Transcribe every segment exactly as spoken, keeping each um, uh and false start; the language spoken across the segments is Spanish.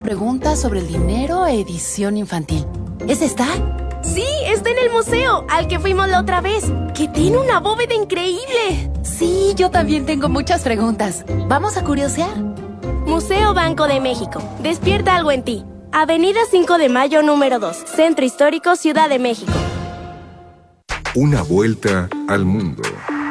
preguntas sobre el dinero, edición infantil. ¿Es esta? Sí, está en el museo, al que fuimos la otra vez, que tiene una bóveda increíble. Sí, yo también tengo muchas preguntas. ¿Vamos a curiosear? Museo Banco de México. Despierta algo en ti. Avenida cinco de Mayo, número dos. Centro Histórico, Ciudad de México. Una vuelta al mundo.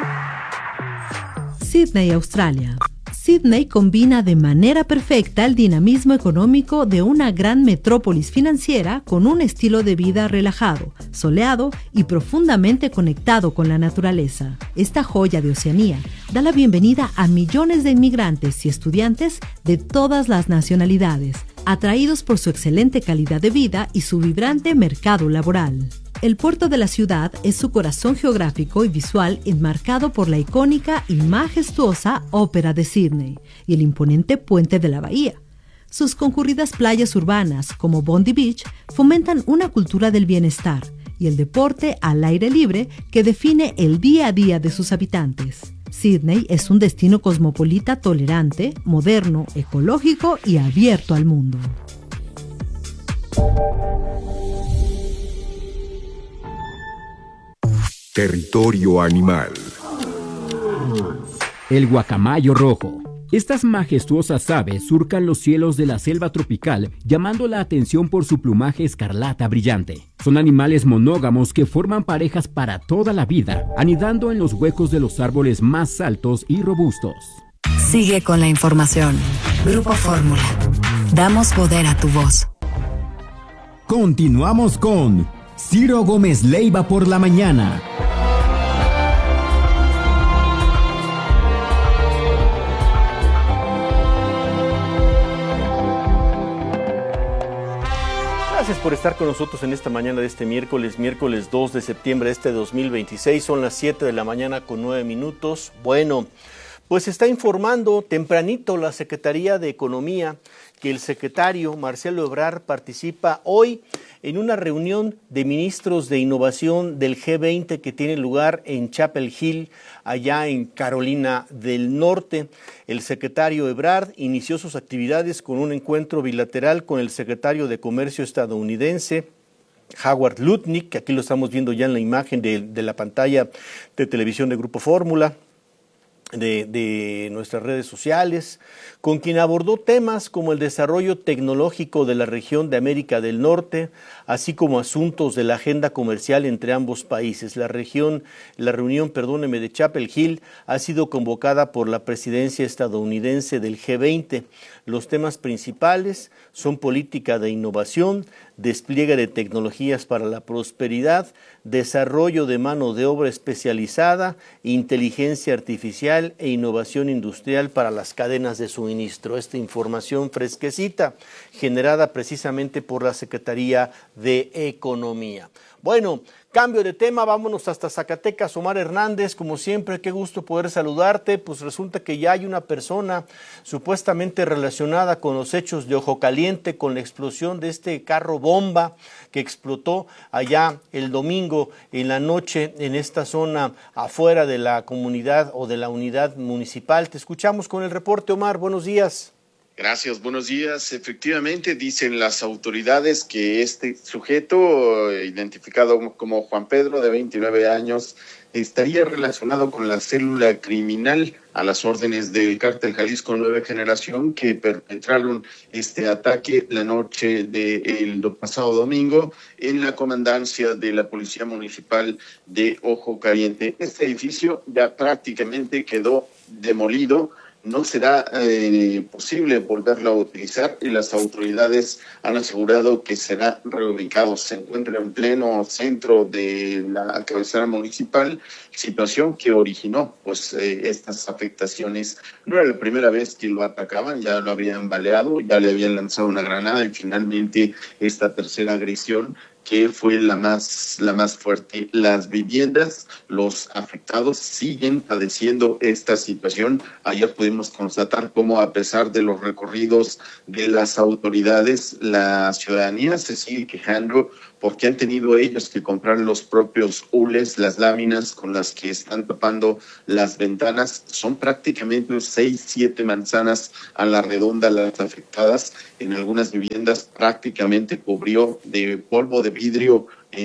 Sídney, Australia. Sídney combina de manera perfecta el dinamismo económico de una gran metrópolis financiera con un estilo de vida relajado, soleado y profundamente conectado con la naturaleza. Esta joya de Oceanía da la bienvenida a millones de inmigrantes y estudiantes de todas las nacionalidades, atraídos por su excelente calidad de vida y su vibrante mercado laboral. El puerto de la ciudad es su corazón geográfico y visual enmarcado por la icónica y majestuosa Ópera de Sídney y el imponente puente de la bahía. Sus concurridas playas urbanas, como Bondi Beach, fomentan una cultura del bienestar y el deporte al aire libre que define el día a día de sus habitantes. Sídney es un destino cosmopolita tolerante, moderno, ecológico y abierto al mundo. Territorio animal. El guacamayo rojo. Estas majestuosas aves surcan los cielos de la selva tropical, llamando la atención por su plumaje escarlata brillante. Son animales monógamos que forman parejas para toda la vida, anidando en los huecos de los árboles más altos y robustos. Sigue con la información. Grupo Fórmula. Damos poder a tu voz. Continuamos con Ciro Gómez Leiva por la mañana. Gracias por estar con nosotros en esta mañana de este miércoles, miércoles dos de septiembre de este dos mil veintiséis. Son las siete de la mañana con nueve minutos. Bueno, pues está informando tempranito la Secretaría de Economía que el secretario Marcelo Ebrard participa hoy en una reunión de ministros de innovación del G veinte que tiene lugar en Chapel Hill, allá en Carolina del Norte. El secretario Ebrard inició sus actividades con un encuentro bilateral con el secretario de Comercio estadounidense, Howard Lutnick, que aquí lo estamos viendo ya en la imagen de, de la pantalla de televisión de Grupo Fórmula, de, de nuestras redes sociales, con quien abordó temas como el desarrollo tecnológico de la región de América del Norte, así como asuntos de la agenda comercial entre ambos países. La región, la reunión, perdóneme, de Chapel Hill ha sido convocada por la presidencia estadounidense del G veinte. Los temas principales son política de innovación, despliegue de tecnologías para la prosperidad, desarrollo de mano de obra especializada, inteligencia artificial e innovación industrial para las cadenas de suministro. Esta información fresquecita, generada precisamente por la Secretaría de Economía. Bueno, cambio de tema, vámonos hasta Zacatecas. Omar Hernández, como siempre, qué gusto poder saludarte. Pues resulta que ya hay una persona supuestamente relacionada con los hechos de Ojo Caliente, con la explosión de este carro bomba que explotó allá el domingo en la noche en esta zona afuera de la comunidad o de la unidad municipal. Te escuchamos con el reporte, Omar. Buenos días. Gracias, buenos días. Efectivamente, dicen las autoridades que este sujeto, identificado como Juan Pedro, de veintinueve años, estaría relacionado con la célula criminal a las órdenes del Cártel Jalisco Nueva Generación, que perpetraron este ataque la noche del pasado domingo en la comandancia de la Policía Municipal de Ojo Caliente. Este edificio ya prácticamente quedó demolido. No será eh, posible volverlo a utilizar y las autoridades han asegurado que será reubicado. Se encuentra en pleno centro de la cabecera municipal, situación que originó pues eh, estas afectaciones. No era la primera vez que lo atacaban, ya lo habían baleado, ya le habían lanzado una granada y finalmente esta tercera agresión que fue la más, la más fuerte. Las viviendas, los afectados siguen padeciendo esta situación. Ayer pudimos constatar cómo, a pesar de los recorridos de las autoridades, la ciudadanía se sigue quejando porque han tenido ellos que comprar los propios hules, las láminas con las que están tapando las ventanas. Son prácticamente seis, siete manzanas a la redonda las afectadas. En algunas viviendas prácticamente cubrió de polvo de vidrio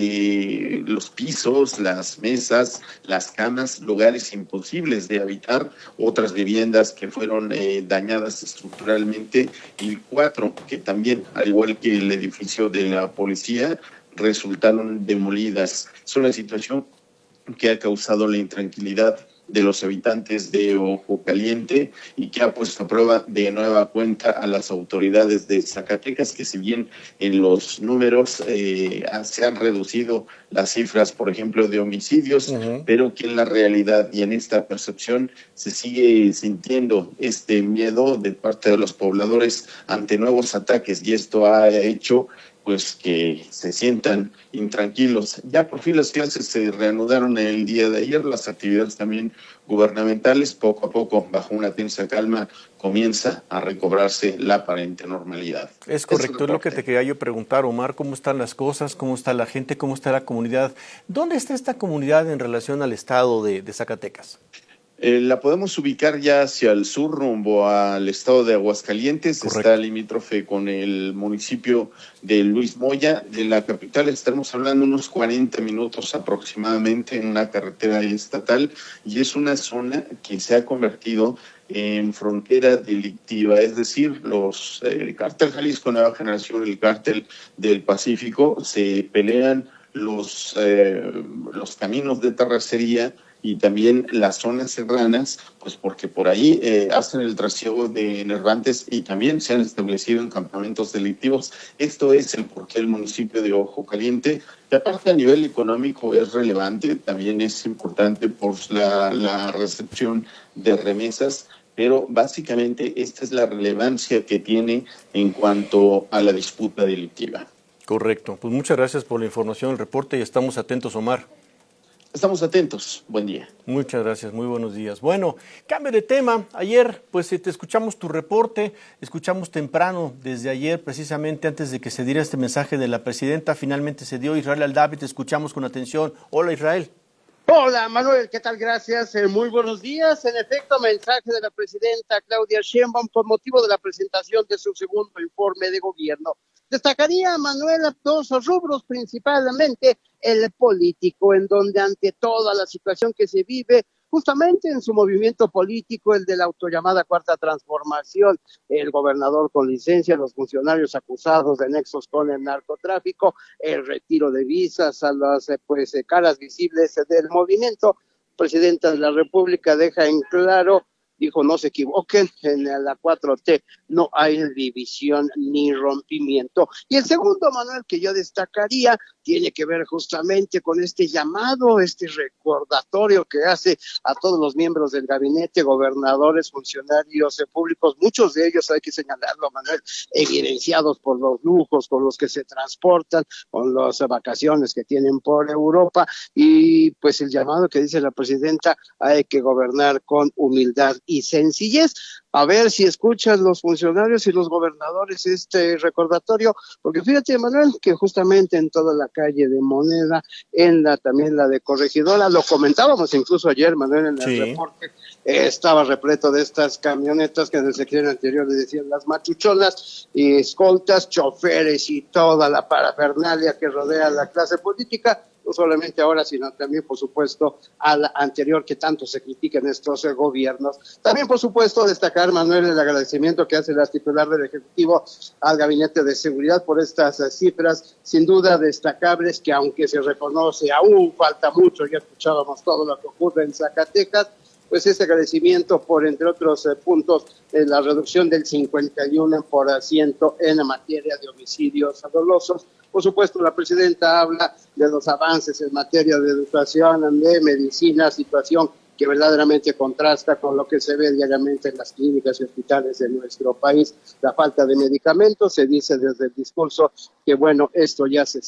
eh, los pisos, las mesas, las camas, lugares imposibles de habitar. Otras viviendas que fueron eh, dañadas estructuralmente, y cuatro que también, al igual que el edificio de la policía, resultaron demolidas. Es una situación que ha causado la intranquilidad de los habitantes de Ojo Caliente y que ha puesto a prueba de nueva cuenta a las autoridades de Zacatecas, que si bien en los números eh, se han reducido las cifras, por ejemplo, de homicidios, uh-huh. pero que en la realidad y en esta percepción se sigue sintiendo este miedo de parte de los pobladores ante nuevos ataques, y esto ha hecho pues que se sientan intranquilos. Ya por fin las clases se reanudaron el día de ayer, las actividades también gubernamentales, poco a poco, bajo una tensa calma, comienza a recobrarse la aparente normalidad. Es correcto, es lo que te quería yo preguntar, Omar, ¿cómo están las cosas? ¿Cómo está la gente? ¿Cómo está la comunidad? ¿Dónde está esta comunidad en relación al estado de, de Zacatecas? Eh, la podemos ubicar ya hacia el sur, rumbo al estado de Aguascalientes. Correcto. Está limítrofe con el municipio de Luis Moya. De la capital estaremos hablando unos cuarenta minutos aproximadamente en una carretera estatal, y es una zona que se ha convertido en frontera delictiva, es decir, los eh, el cártel Jalisco Nueva Generación, el cártel del Pacífico, se pelean los, eh, los caminos de terracería y también las zonas serranas, pues porque por ahí eh, hacen el trasiego de enervantes y también se han establecido en campamentos delictivos. Esto es el porqué el municipio de Ojo Caliente, que aparte a nivel económico es relevante, también es importante por la, la recepción de remesas, pero básicamente esta es la relevancia que tiene en cuanto a la disputa delictiva. Correcto, pues muchas gracias por la información, el reporte, y estamos atentos, Omar. Estamos atentos. Buen día. Muchas gracias. Muy buenos días. Bueno, cambio de tema. Ayer, pues, te escuchamos tu reporte, escuchamos temprano, desde ayer, precisamente antes de que se diera este mensaje de la presidenta, finalmente se dio Israel Aldave, te escuchamos con atención. Hola, Israel. Hola, Manuel, ¿qué tal? Gracias. Eh, muy buenos días. En efecto, mensaje de la presidenta Claudia Sheinbaum con motivo de la presentación de su segundo informe de gobierno. Destacaría, Manuel, dos rubros, principalmente el político, en donde ante toda la situación que se vive, justamente en su movimiento político, el de la autollamada Cuarta Transformación, el gobernador con licencia, los funcionarios acusados de nexos con el narcotráfico, el retiro de visas a las pues caras visibles del movimiento, presidenta de la República deja en claro, dijo, no se equivoquen, en la cuatro T no hay división ni rompimiento. Y el segundo, Manuel, que yo destacaría, tiene que ver justamente con este llamado, este recordatorio que hace a todos los miembros del gabinete, gobernadores, funcionarios públicos, muchos de ellos, hay que señalarlo, Manuel, evidenciados por los lujos con los que se transportan, con las vacaciones que tienen por Europa, y pues el llamado que dice la presidenta, hay que gobernar con humildad y sencillez. A ver si escuchan los funcionarios y los gobernadores este recordatorio, porque fíjate, Manuel, que justamente en toda la calle de Moneda, en la también la de Corregidora, lo comentábamos incluso ayer, Manuel, en el sí. reporte, eh, estaba repleto de estas camionetas que en el sexenio anterior le decían las machuchonas, y escoltas, choferes y toda la parafernalia que rodea a la clase política, no solamente ahora, sino también, por supuesto, a la anterior que tanto se critica en estos eh, gobiernos. También, por supuesto, destacar, Manuel, el agradecimiento que hace la titular del Ejecutivo al Gabinete de Seguridad por estas eh, cifras, sin duda destacables, que aunque se reconoce, aún falta mucho, ya escuchábamos todo lo que ocurre en Zacatecas, pues ese agradecimiento por, entre otros eh, puntos, eh, la reducción del cincuenta y uno por ciento en la materia de homicidios dolosos. Por supuesto, la presidenta habla de los avances en materia de educación, de medicina, situación que verdaderamente contrasta con lo que se ve diariamente en las clínicas y hospitales de nuestro país. La falta de medicamentos, se dice desde el discurso que, bueno, esto ya se está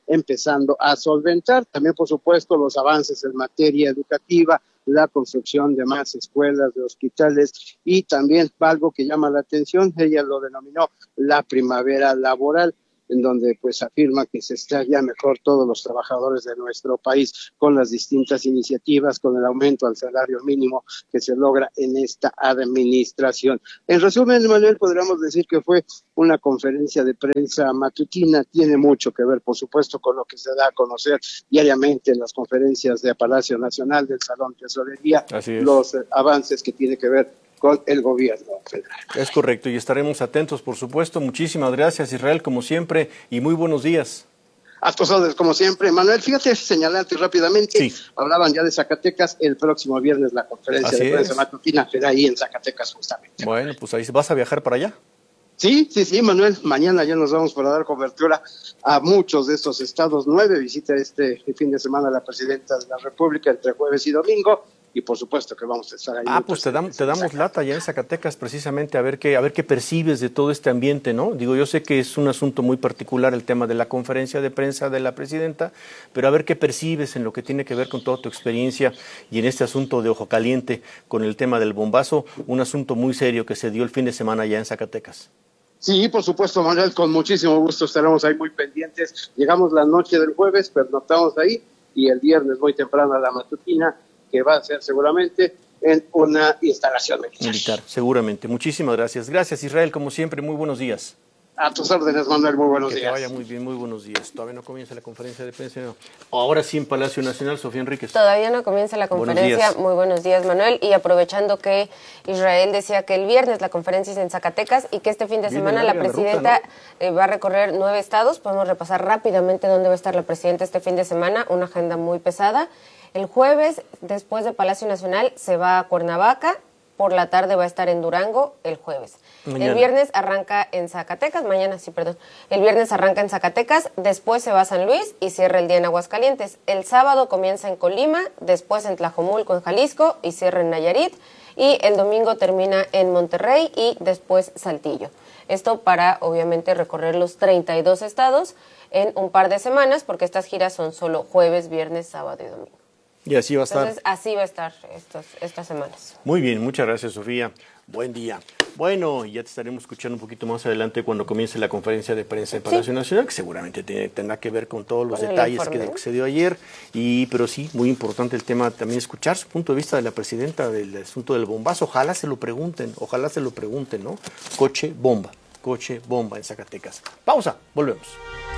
empezando a solventar. También, por supuesto, los avances en materia educativa, la construcción de más escuelas, de hospitales y también algo que llama la atención, ella lo denominó la primavera laboral, en donde pues afirma que se está ya mejor todos los trabajadores de nuestro país con las distintas iniciativas, con el aumento al salario mínimo que se logra en esta administración. En resumen, Manuel, podríamos decir que fue una conferencia de prensa matutina, tiene mucho que ver, por supuesto, con lo que se da a conocer diariamente en las conferencias de Palacio Nacional, del Salón Tesorería, los eh, avances que tiene que ver con el gobierno federal. Es correcto, y estaremos atentos, por supuesto. Muchísimas gracias, Israel, como siempre, y muy buenos días. A tus órdenes, como siempre. Manuel, fíjate, señalarte rápidamente, sí. Hablaban ya de Zacatecas, el próximo viernes la conferencia Así de prensa es. matutina será ahí en Zacatecas justamente. Bueno, pues ahí vas a viajar para allá. Sí, sí, sí, Manuel, mañana ya nos vamos para dar cobertura a muchos de estos estados. Nueve visita este fin de semana la presidenta de la República entre jueves y domingo. Y por supuesto que vamos a estar ahí. Ah, pues te, dam, te damos lata ya en Zacatecas precisamente a ver qué a ver qué percibes de todo este ambiente, ¿no? Digo, yo sé que es un asunto muy particular el tema de la conferencia de prensa de la presidenta, pero a ver qué percibes en lo que tiene que ver con toda tu experiencia y en este asunto de Ojo Caliente con el tema del bombazo, un asunto muy serio que se dio el fin de semana ya en Zacatecas. Sí, por supuesto, Manuel, con muchísimo gusto estaremos ahí muy pendientes. Llegamos la noche del jueves, pernoctamos ahí y el viernes muy temprano a la matutina, que va a ser seguramente en una instalación militar. Militar, seguramente. Muchísimas gracias. Gracias, Israel, como siempre, muy buenos días. A tus órdenes, Manuel, muy buenos que días. Que vaya muy bien, muy buenos días. Todavía no comienza la conferencia de prensa. No. Ahora sí en Palacio Nacional, Sofía Enríquez. Todavía no comienza la conferencia. Buenos muy buenos días, Manuel. Y aprovechando que Israel decía que el viernes la conferencia es en Zacatecas y que este fin de Viene semana la presidenta la ruta, ¿no? eh, va a recorrer nueve estados. Podemos repasar rápidamente dónde va a estar la presidenta este fin de semana. Una agenda muy pesada. El jueves, después de Palacio Nacional, se va a Cuernavaca. Por la tarde va a estar en Durango el jueves. Mañana. El viernes arranca en Zacatecas, mañana sí, perdón. El viernes arranca en Zacatecas, después se va a San Luis y cierra el día en Aguascalientes. El sábado comienza en Colima, después en Tlajomulco, en Jalisco y cierra en Nayarit. Y el domingo termina en Monterrey y después Saltillo. Esto para, obviamente, recorrer los treinta y dos estados en un par de semanas, porque estas giras son solo jueves, viernes, sábado y domingo. Y así va a estar. Entonces, así va a estar estos, estas semanas. Muy bien, muchas gracias, Sofía. Buen día. Bueno, ya te estaremos escuchando un poquito más adelante cuando comience la conferencia de prensa en Palacio sí. Nacional, que seguramente tiene, tendrá que ver con todos los con detalles informe, que, ¿no? que se dio ayer. Y, pero sí, muy importante el tema también escuchar su punto de vista de la presidenta del asunto del bombazo. Ojalá se lo pregunten, ojalá se lo pregunten, ¿no? Coche bomba, coche bomba en Zacatecas. Pausa, volvemos.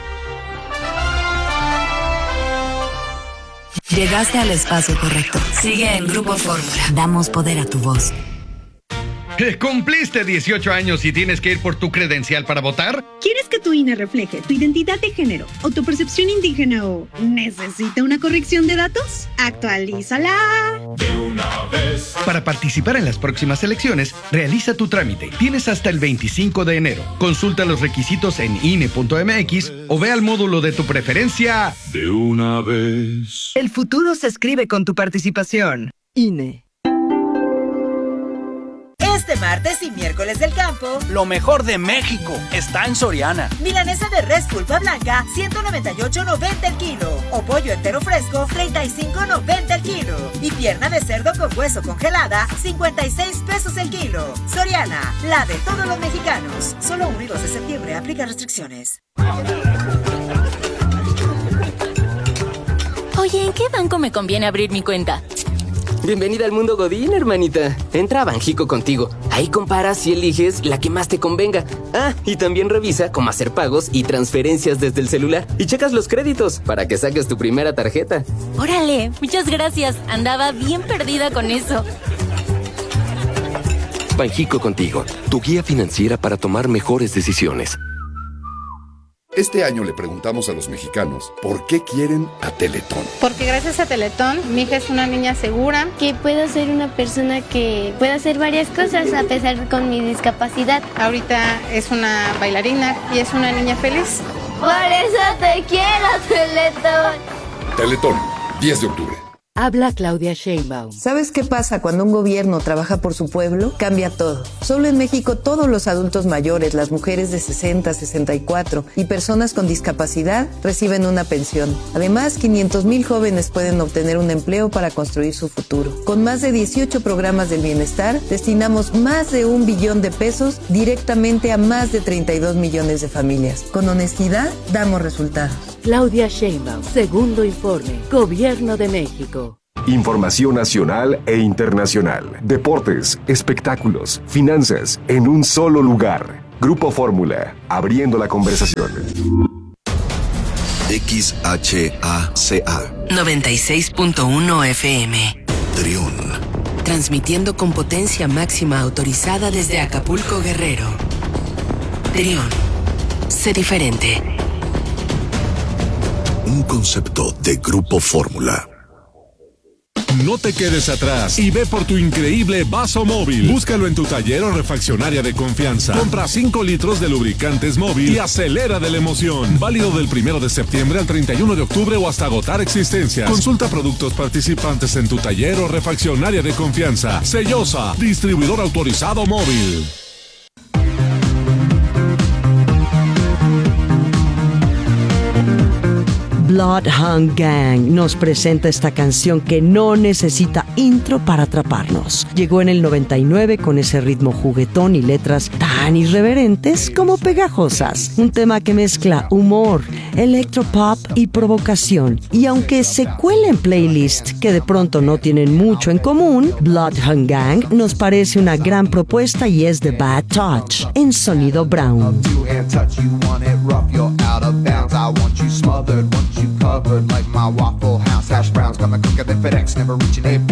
Llegaste al espacio correcto. Sigue en Grupo Fórmula. Damos poder a tu voz. ¿Cumpliste dieciocho años y tienes que ir por tu credencial para votar? ¿Quieres que tu I N E refleje tu identidad de género o tu percepción indígena o necesita una corrección de datos? ¡Actualízala! De una vez. Para participar en las próximas elecciones, realiza tu trámite. Tienes hasta el veinticinco de enero. Consulta los requisitos en I N E punto M X o ve al módulo de tu preferencia. De una vez. El futuro se escribe con tu participación. I N E. Este martes y miércoles del campo, lo mejor de México está en Soriana. Milanesa de res pulpa blanca, ciento noventa y ocho noventa el kilo. O pollo entero fresco, treinta y cinco noventa el kilo. Y pierna de cerdo con hueso congelada, cincuenta y seis pesos el kilo. Soriana, la de todos los mexicanos. Solo uno y dos de septiembre, aplica restricciones. Oye, ¿en qué banco me conviene abrir mi cuenta? Bienvenida al mundo Godín, hermanita. Entra a Banjico Contigo. Ahí comparas y eliges la que más te convenga. Ah, y también revisa cómo hacer pagos y transferencias desde el celular. Y checas los créditos para que saques tu primera tarjeta. Órale, muchas gracias. Andaba bien perdida con eso. Banjico Contigo, tu guía financiera para tomar mejores decisiones. Este año le preguntamos a los mexicanos por qué quieren a Teletón. Porque gracias a Teletón, mi hija es una niña segura. Que puedo ser una persona que pueda hacer varias cosas a pesar de con mi discapacidad. Ahorita es una bailarina y es una niña feliz. Por eso te quiero, Teletón. Teletón, diez de octubre. Habla Claudia Sheinbaum. ¿Sabes qué pasa cuando un gobierno trabaja por su pueblo? Cambia todo. Solo en México todos los adultos mayores, las mujeres de sesenta, sesenta y cuatro y personas con discapacidad reciben una pensión. Además, quinientos mil jóvenes pueden obtener un empleo para construir su futuro. Con más de dieciocho programas del bienestar, destinamos más de un billón de pesos directamente a más de treinta y dos millones de familias. Con honestidad, damos resultados. Claudia Sheinbaum, segundo informe, Gobierno de México. Información nacional e internacional. Deportes, espectáculos, finanzas, en un solo lugar. Grupo Fórmula, abriendo la conversación. X H A C A noventa y seis punto uno F M. Triun. Transmitiendo con potencia máxima autorizada desde Acapulco, Guerrero. Triun. Sé diferente. Un concepto de Grupo Fórmula. No te quedes atrás y ve por tu increíble vaso móvil. Búscalo en tu taller o refaccionaria de confianza. Compra cinco litros de lubricantes móvil y acelera de la emoción. Válido del primero de septiembre al treinta y uno de octubre o hasta agotar existencias. Consulta productos participantes en tu taller o refaccionaria de confianza. Sellosa, distribuidor autorizado móvil. Bloodhound Gang nos presenta esta canción que no necesita intro para atraparnos. Llegó en el noventa y nueve con ese ritmo juguetón y letras tan irreverentes como pegajosas. Un tema que mezcla humor, electropop y provocación. Y aunque se cuela en playlists que de pronto no tienen mucho en común, Bloodhound Gang nos parece una gran propuesta y es The Bad Touch en sonido brown. You covered like my Waffle House hash browns, got my cooker than FedEx, never reaching a